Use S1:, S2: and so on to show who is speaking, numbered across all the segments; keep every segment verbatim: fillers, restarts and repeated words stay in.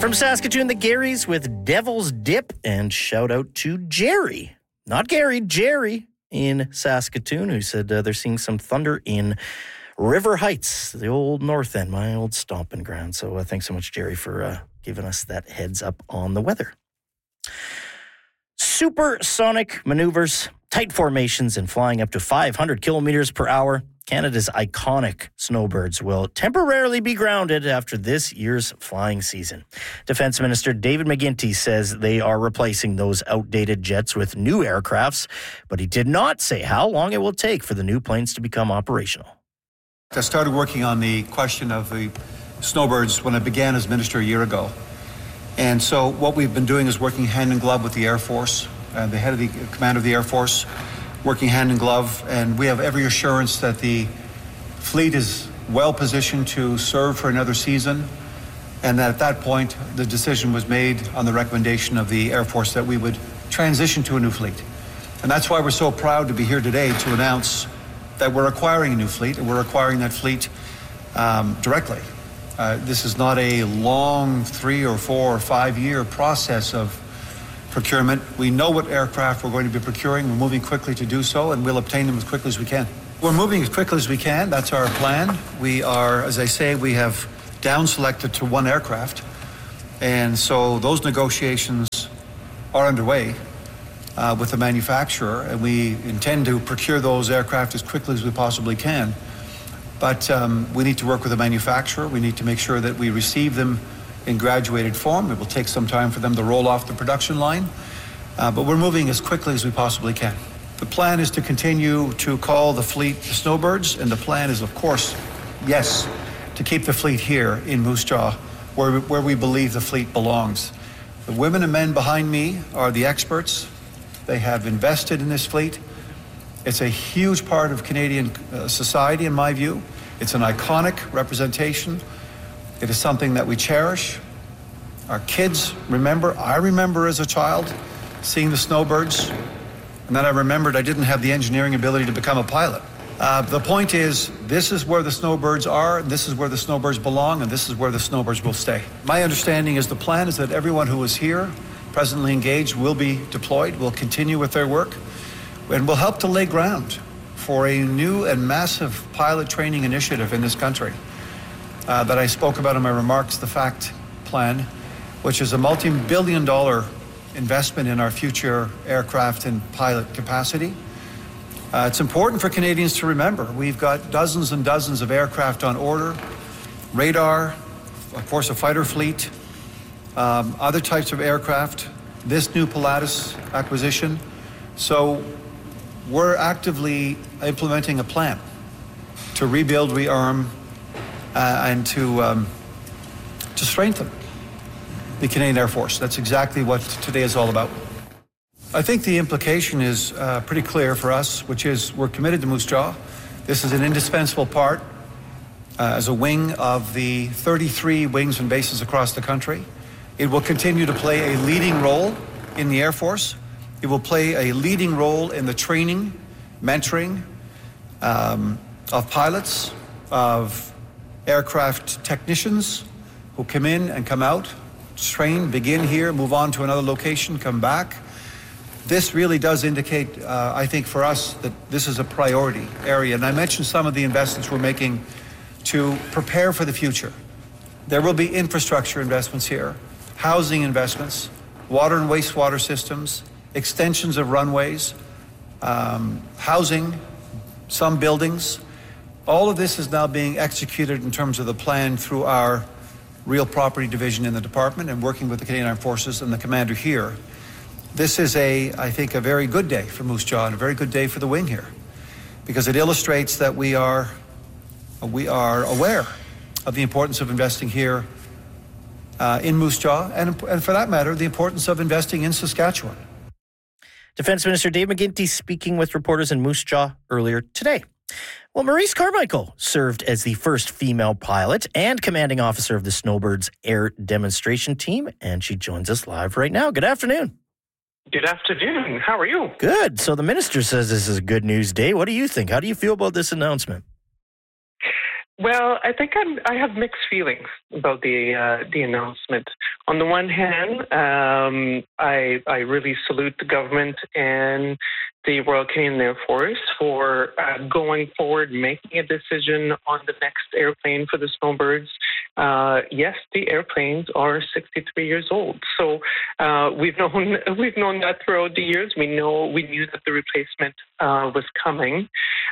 S1: From Saskatoon, the Garys with Devil's Dip, and shout out to Jerry, not Gary, Jerry in Saskatoon, who said uh, they're seeing some thunder in River Heights, the old north end, my old stomping ground. So uh, thanks so much, Jerry, for uh, giving us that heads up on the weather. Supersonic maneuvers, tight formations, and flying up to five hundred kilometers per hour. Canada's iconic snowbirds will temporarily be grounded after this year's flying season. Defense Minister David McGuinty says they are replacing those outdated jets with new aircrafts, but he did not say how long it will take for the new planes to become operational.
S2: I started working on the question of the snowbirds when I began as minister a year ago. And so what we've been doing is working hand in glove with the Air Force, uh, the head of the command of the Air Force, working hand in glove, and we have every assurance that the fleet is well positioned to serve for another season, and that at that point the decision was made on the recommendation of the Air Force that we would transition to a new fleet. And that's why we're so proud to be here today to announce that we're acquiring a new fleet, and we're acquiring that fleet um, directly. Uh, this is not a long three or four or five year process of procurement. We know what aircraft we're going to be procuring. We're moving quickly to do so, and we'll obtain them as quickly as we can. We're moving as quickly as we can. That's our plan. We are, as I say, we have down selected to one aircraft, and so those negotiations are underway uh, with the manufacturer, and we intend to procure those aircraft as quickly as we possibly can. But um, we need to work with the manufacturer. We need to make sure that we receive them in graduated form. It will take some time for them to roll off the production line, uh, but we're moving as quickly as we possibly can. The plan is to continue to call the fleet the Snowbirds, and the plan is, of course, yes, to keep the fleet here in Moose Jaw, where, where we believe the fleet belongs. The women and men behind me are the experts. They have invested in this fleet. It's a huge part of Canadian uh, society, in my view. It's an iconic representation. It is something that we cherish. Our kids remember. I remember as a child seeing the Snowbirds, and then I remembered I didn't have the engineering ability to become a pilot. Uh, the point is, this is where the Snowbirds are, this is where the Snowbirds belong, and this is where the Snowbirds will stay. My understanding is the plan is that everyone who is here, presently engaged, will be deployed, will continue with their work, and will help to lay ground for a new and massive pilot training initiative in this country. Uh, that I spoke about in my remarks, the FACT plan, which is a multi-billion dollar investment in our future aircraft and pilot capacity. Uh, it's important for Canadians to remember. We've got dozens and dozens of aircraft on order, radar, of course a fighter fleet, um, other types of aircraft, this new Pilatus acquisition. So we're actively implementing a plan to rebuild, rearm, Uh, and to um, to strengthen the Canadian Air Force. That's exactly what today is all about. I think the implication is uh, pretty clear for us, which is we're committed to Moose Jaw. This is an indispensable part uh, as a wing of the thirty-three wings and bases across the country. It will continue to play a leading role in the Air Force. It will play a leading role in the training, mentoring um, of pilots, of aircraft technicians who come in and come out, train, begin here, move on to another location, come back. This really does indicate, uh, I think, for us that this is a priority area. And I mentioned some of the investments we're making to prepare for the future. There will be infrastructure investments here, housing investments, water and wastewater systems, extensions of runways, um, housing, some buildings. All of this is now being executed in terms of the plan through our real property division in the department and working with the Canadian Armed Forces and the commander here. This is a, I think, a very good day for Moose Jaw and a very good day for the wing here, because it illustrates that we are, we are aware of the importance of investing here uh, in Moose Jaw and, and for that matter, the importance of investing in Saskatchewan.
S1: Defense Minister Dave McGuinty speaking with reporters in Moose Jaw earlier today. Well, Maurice Carmichael served as the first female pilot and commanding officer of the Snowbirds Air Demonstration Team, and she joins us live right now. Good afternoon.
S3: Good afternoon. How are you?
S1: Good. So the minister says this is a good news day. What do you think? How do you feel about this announcement?
S3: Well, I think I'm, I have mixed feelings about the uh, the announcement. On the one hand, um, I I really salute the government and the Royal Canadian Air Force for uh, going forward, making a decision on the next airplane for the Snowbirds. Uh, yes, the airplanes are sixty-three years old, so uh, we've known we've known that throughout the years. We know we knew that the replacement uh, was coming.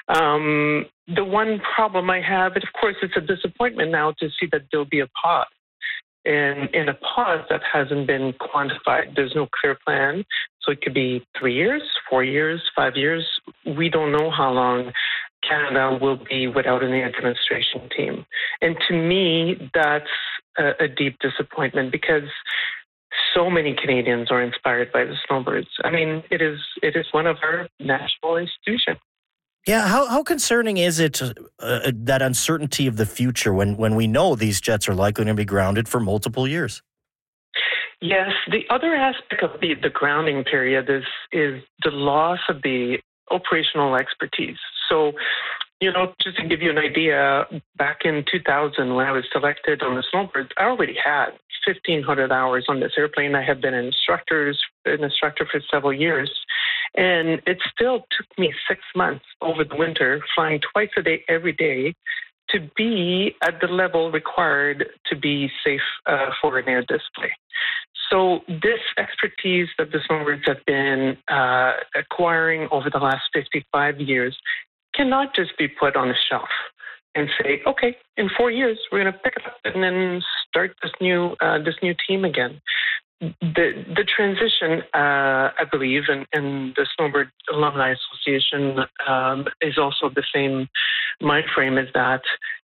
S3: Um, the one problem I have, and of course, it's a disappointment now to see that there'll be a pause. And in a pause that hasn't been quantified, there's no clear plan. So it could be three years, four years, five years. We don't know how long Canada will be without an air demonstration team. And to me, that's a, a deep disappointment because so many Canadians are inspired by the Snowbirds. I mean, it is it is one of our national institutions.
S1: Yeah, how how concerning is it, uh, that uncertainty of the future when, when we know these jets are likely to be grounded for multiple years?
S3: Yes, the other aspect of the, the grounding period is is the loss of the operational expertise. So, you know, just to give you an idea, back in two thousand when I was selected on the Snowbirds, I already had fifteen hundred hours on this airplane. I had been an instructors, an instructor for several years. And it still took me six months over the winter, flying twice a day, every day, to be at the level required to be safe uh, for an air display. So this expertise that the Snowbirds have been uh, acquiring over the last fifty-five years cannot just be put on a shelf and say, okay, in four years, we're going to pick it up and then start this new uh, this new team again. The the transition, uh, I believe, and, and the Snowbird Alumni Association um, is also the same mind frame as that.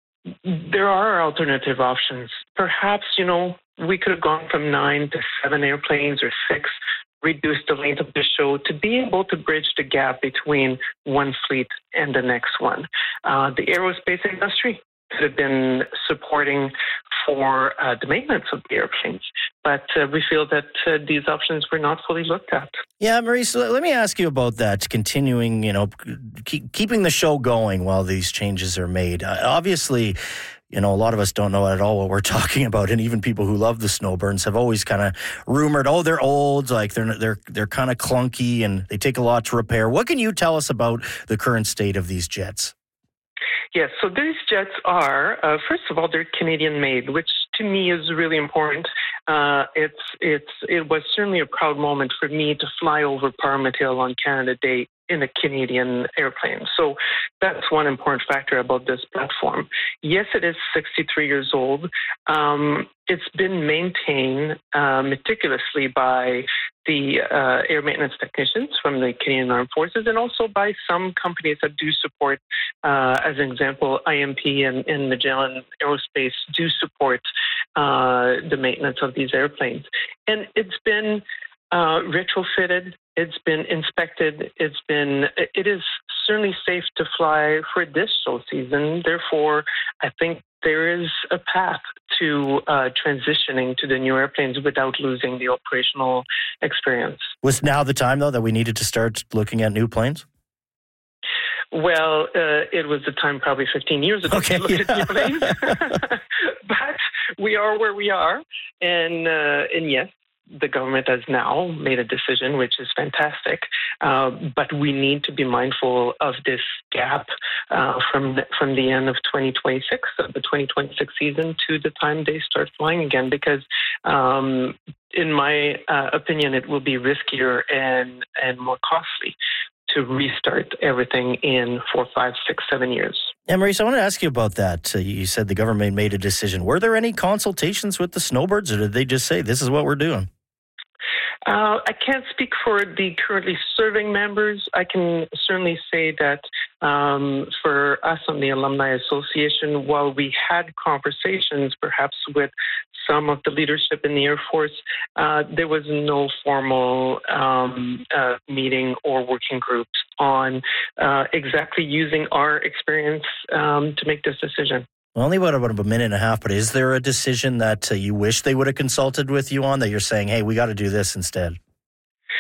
S3: There are alternative options. Perhaps, you know, we could have gone from nine to seven airplanes or six, reduced the length of the show to be able to bridge the gap between one fleet and the next one. Uh, the aerospace industry could have been supporting for uh, the maintenance of the airplanes. But uh, we feel that uh, these options were not fully looked at.
S1: Yeah, Maurice, let me ask you about that, continuing, you know, keep, keeping the show going while these changes are made. Uh, obviously, you know, a lot of us don't know at all what we're talking about, and even people who love the Snowbirds have always kind of rumored, oh, they're old, like they're they're they're kind of clunky and they take a lot to repair. What can you tell us about the current state of these jets?
S3: Yes, so these jets are, uh, first of all, they're Canadian-made, which to me is really important. Uh, it's it's it was certainly a proud moment for me to fly over Parliament Hill on Canada Day in a Canadian airplane. So that's one important factor about this platform. Yes, it is sixty-three years old. Um, it's been maintained uh, meticulously by the uh, air maintenance technicians from the Canadian Armed Forces and also by some companies that do support, uh, as an example, I M P and, and Magellan Aerospace do support uh, the maintenance of these airplanes. And it's been uh, retrofitted. It's been inspected. It's been, it is certainly safe to fly for this show season. Therefore, I think there is a path to uh, transitioning to the new airplanes without losing the operational experience.
S1: Was now the time, though, that we needed to start looking at new planes?
S3: Well, uh, it was the time probably fifteen years ago
S1: okay,
S3: to look
S1: yeah.
S3: at new planes. But we are where we are. And, uh, and yes, the government has now made a decision, which is fantastic. Uh, but we need to be mindful of this gap uh, from the, from the end of twenty twenty-six, of the twenty twenty-six season, to the time they start flying again. Because, um, in my uh, opinion, it will be riskier and and more costly to restart everything in four, five, six, seven years.
S1: Yeah, Maurice, I want to ask you about that. Uh, you said the government made a decision. Were there any consultations with the Snowbirds, or did they just say, this is what we're doing?
S3: Uh, I can't speak for the currently serving members. I can certainly say that um, for us on the Alumni Association, while we had conversations perhaps with some of the leadership in the Air Force, uh, there was no formal um, uh, meeting or working groups on uh, exactly using our experience um, to make this decision.
S1: Only about, about a minute and a half, but is there a decision that uh, you wish they would have consulted with you on that you're saying, hey, we got to do this instead?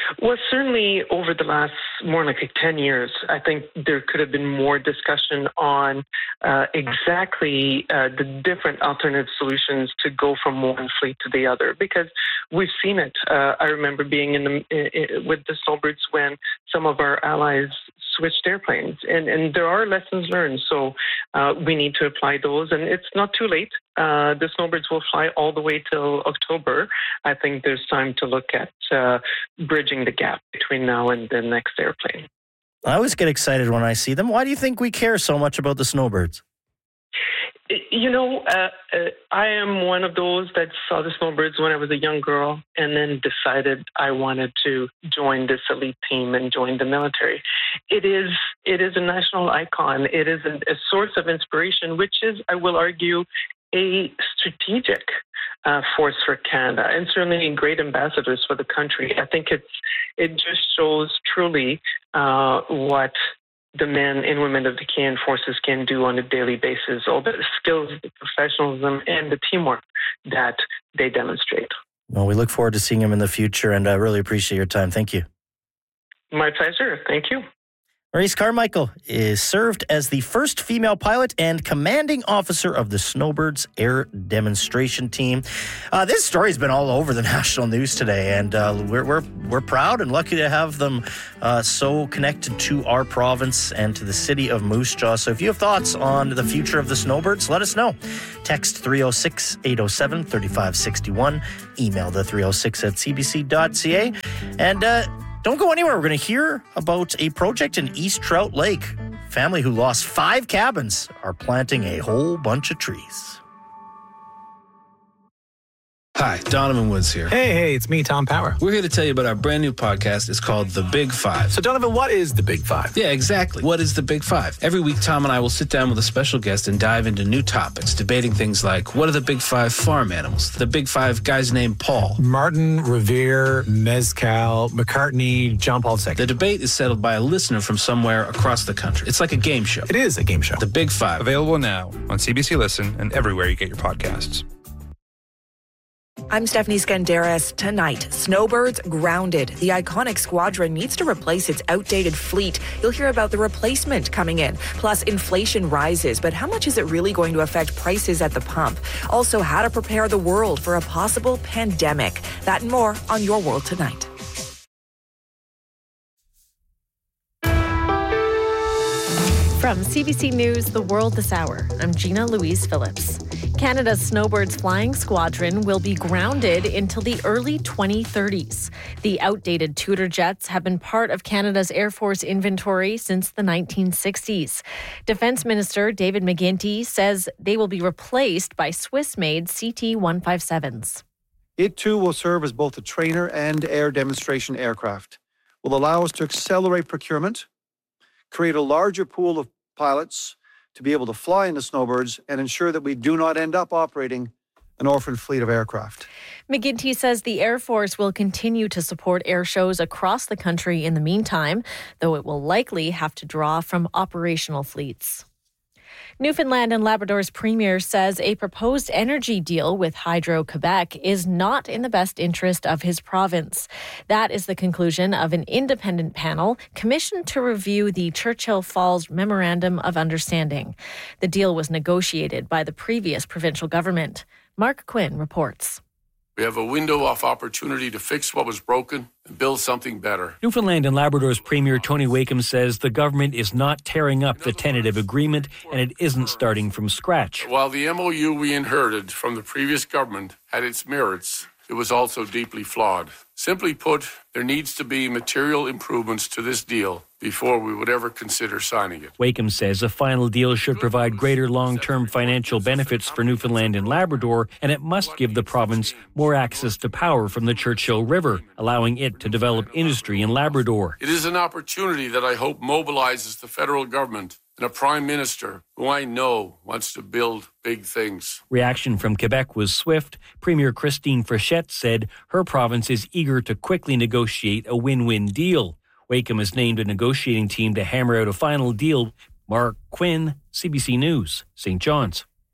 S3: Well, certainly over the last more like ten years, I think there could have been more discussion on uh, exactly uh, the different alternative solutions to go from one fleet to the other, because we've seen it. Uh, I remember being in the in, with the Snowbirds when some of our allies switched airplanes, and, and there are lessons learned. So uh, we need to apply those, and it's not too late. Uh, the Snowbirds will fly all the way till October. I think there's time to look at uh, bridging the gap between now and the next airplane.
S1: I always get excited when I see them. Why do you think we care so much about the Snowbirds?
S3: You know, uh, uh, I am one of those that saw the Snowbirds when I was a young girl and then decided I wanted to join this elite team and join the military. It is it is a national icon. It is a, a source of inspiration, which is, I will argue, a strategic uh, force for Canada, and certainly great ambassadors for the country. I think it's it just shows truly uh, what the men and women of the Canadian Forces can do on a daily basis, all the skills, the professionalism, and the teamwork that they demonstrate.
S1: Well, we look forward to seeing him in the future, and I really appreciate your time. Thank you.
S3: My pleasure. Thank you.
S1: Maryse Carmichael is served as the first female pilot and commanding officer of the Snowbirds Air Demonstration Team. Uh, this story's been all over the national news today, and uh, we're, we're we're proud and lucky to have them uh, so connected to our province and to the city of Moose Jaw. So if you have thoughts on the future of the Snowbirds, let us know. Text three oh six, eight oh seven, three five six one. Email the three oh six at c b c dot c a. And uh, don't go anywhere. We're going to hear about a project in East Trout Lake. Family who lost five cabins are planting a whole bunch of trees.
S4: Hi, Donovan Woods here.
S5: Hey, hey, it's me, Tom Power.
S4: We're here to tell you about our brand new podcast. It's called The Big Five.
S5: So, Donovan, what is The Big Five?
S4: Yeah, exactly. What is The Big Five? Every week, Tom and I will sit down with a special guest and dive into new topics, debating things like, what are the Big Five farm animals? The Big Five guys named Paul.
S5: Martin, Revere, Mezcal, McCartney, John Paul the Second.
S4: The debate is settled by a listener from somewhere across the country. It's like a game show.
S5: It is a game show.
S4: The Big Five.
S6: Available now on C B C Listen and everywhere you get your podcasts.
S7: I'm Stephanie Skandaris. Tonight, Snowbirds grounded. The iconic squadron needs to replace its outdated fleet. You'll hear about the replacement coming in. Plus, inflation rises, but how much is it really going to affect prices at the pump? Also, how to prepare the world for a possible pandemic. That and more on Your World Tonight.
S8: From C B C News, The World This Hour, I'm Gina Louise Phillips. Canada's Snowbirds Flying Squadron will be grounded until the early twenty thirties. The outdated Tudor jets have been part of Canada's Air Force inventory since the nineteen sixties. Defence Minister David McGuinty says they will be replaced by Swiss-made C T one fifty-sevens.
S2: It too will serve as both a trainer and air demonstration aircraft. Will allow us to accelerate procurement, create a larger pool of pilots to be able to fly in the Snowbirds, and ensure that we do not end up operating an orphan fleet of aircraft.
S8: McGuinty says the Air Force will continue to support air shows across the country in the meantime, though it will likely have to draw from operational fleets. Newfoundland and Labrador's premier says a proposed energy deal with Hydro-Quebec is not in the best interest of his province. That is the conclusion of an independent panel commissioned to review the Churchill Falls Memorandum of Understanding. The deal was negotiated by the previous provincial government. Mark Quinn reports.
S9: We have a window of opportunity to fix what was broken and build something better.
S10: Newfoundland and Labrador's Premier Tony Wakeham says the government is not tearing up the tentative agreement and it isn't starting from scratch.
S9: While the M O U we inherited from the previous government had its merits, it was also deeply flawed. Simply put, there needs to be material improvements to this deal before we would ever consider signing it.
S10: Wakeham says a final deal should provide greater long-term financial benefits for Newfoundland and Labrador, and it must give the province more access to power from the Churchill River, allowing it to develop industry in Labrador.
S9: It is an opportunity that I hope mobilizes the federal government and a prime minister who I know wants to build big things.
S10: Reaction from Quebec was swift. Premier Christine Frechette said her province is eager to quickly negotiate a win-win deal. Wakeham has named a negotiating team to hammer out a final deal. Mark Quinn, C B C News, Saint John's.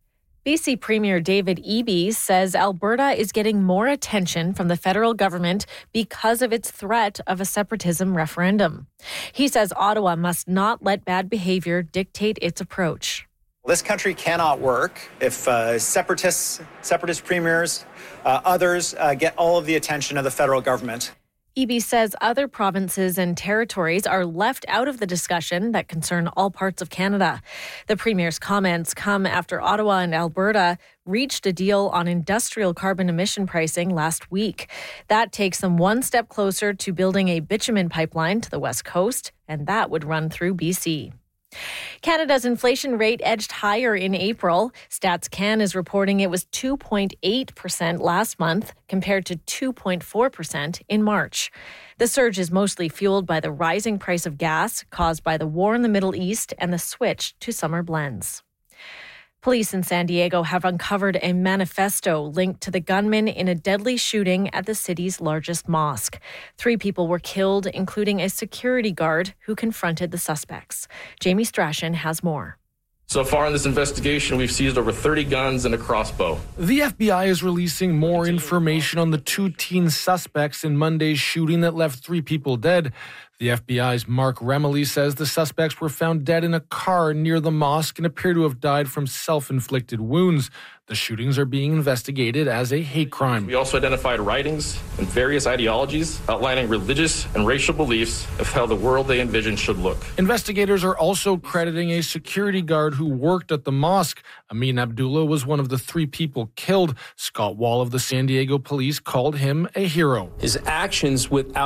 S8: B C Premier David Eby says Alberta is getting more attention from the federal government because of its threat of a separatism referendum. He says Ottawa must not let bad behavior dictate its approach.
S11: This country cannot work if uh, separatists, separatist premiers, uh, others uh, get all of the attention of the federal government.
S8: Eby says other provinces and territories are left out of the discussion that concern all parts of Canada. The Premier's comments come after Ottawa and Alberta reached a deal on industrial carbon emission pricing last week. That takes them one step closer to building a bitumen pipeline to the West Coast, and that would run through B C. Canada's inflation rate edged higher in April. StatsCan is reporting it was two point eight percent last month compared to two point four percent in March. The surge is mostly fueled by the rising price of gas caused by the war in the Middle East and the switch to summer blends. Police in San Diego have uncovered a manifesto linked to the gunman in a deadly shooting at the city's largest mosque. Three people were killed, including a security guard who confronted the suspects. Jamie Strachan has more.
S12: So far in this investigation, we've seized over thirty guns and a crossbow.
S13: The F B I is releasing more information on the two teen suspects in Monday's shooting that left three people dead. The F B I's Mark Remley says the suspects were found dead in a car near the mosque and appear to have died from self-inflicted wounds. The shootings are being investigated as a hate crime.
S12: We also identified writings and various ideologies outlining religious and racial beliefs of how the world they envision should look.
S13: Investigators are also crediting a security guard who worked at the mosque. Amin Abdullah was one of the three people killed. Scott Wall of the San Diego Police called him a hero.
S14: His actions without